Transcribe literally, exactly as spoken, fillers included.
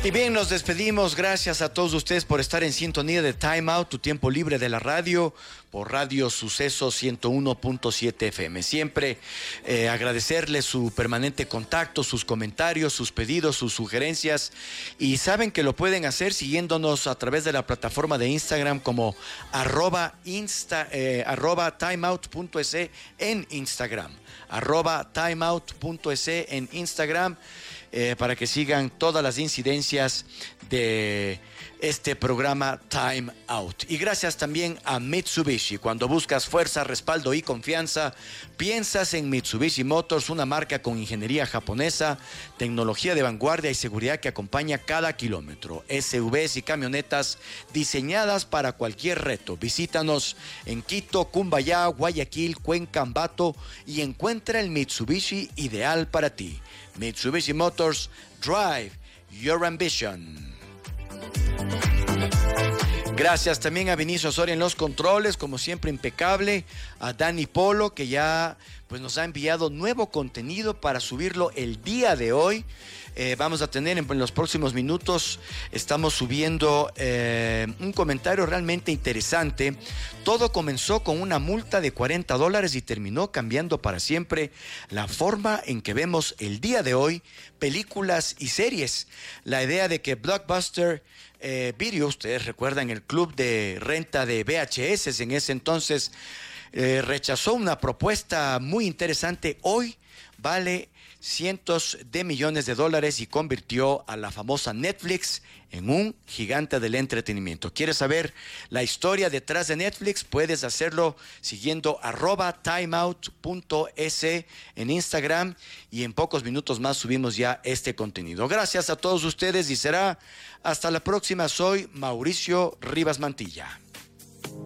Y bien, nos despedimos. Gracias a todos ustedes por estar en sintonía de Time Out, tu tiempo libre de la radio, por Radio Suceso ciento uno punto siete F M. Siempre eh, agradecerles su permanente contacto, sus comentarios, sus pedidos, sus sugerencias. Y saben que lo pueden hacer siguiéndonos a través de la plataforma de Instagram como arroba, insta, eh, arroba timeout.es en Instagram. Arroba timeout.es en Instagram. Eh, para que sigan todas las incidencias de este programa Time Out. Y gracias también a Mitsubishi. Cuando buscas fuerza, respaldo y confianza, piensas en Mitsubishi Motors, una marca con ingeniería japonesa, tecnología de vanguardia y seguridad que acompaña cada kilómetro. S U Vs y camionetas diseñadas para cualquier reto. Visítanos en Quito, Cumbayá, Guayaquil, Cuenca, Ambato y encuentra el Mitsubishi ideal para ti. Mitsubishi Motors, drive your ambition. Gracias también a Vinicio Osorio en los controles, como siempre impecable, a Dani Polo, que ya pues, nos ha enviado nuevo contenido para subirlo el día de hoy. Eh, vamos a tener en, en los próximos minutos, estamos subiendo eh, un comentario realmente interesante. Todo comenzó con una multa de cuarenta dólares y terminó cambiando para siempre la forma en que vemos el día de hoy películas y series. La idea de que Blockbuster eh, Video, ustedes recuerdan el club de renta de V H S en ese entonces, eh, rechazó una propuesta muy interesante. Hoy vale cientos de millones de dólares y convirtió a la famosa Netflix en un gigante del entretenimiento. ¿Quieres saber la historia detrás de Netflix? Puedes hacerlo siguiendo arroba timeout.es en Instagram y en pocos minutos más subimos ya este contenido. Gracias a todos ustedes y será hasta la próxima. Soy Mauricio Rivas Mantilla.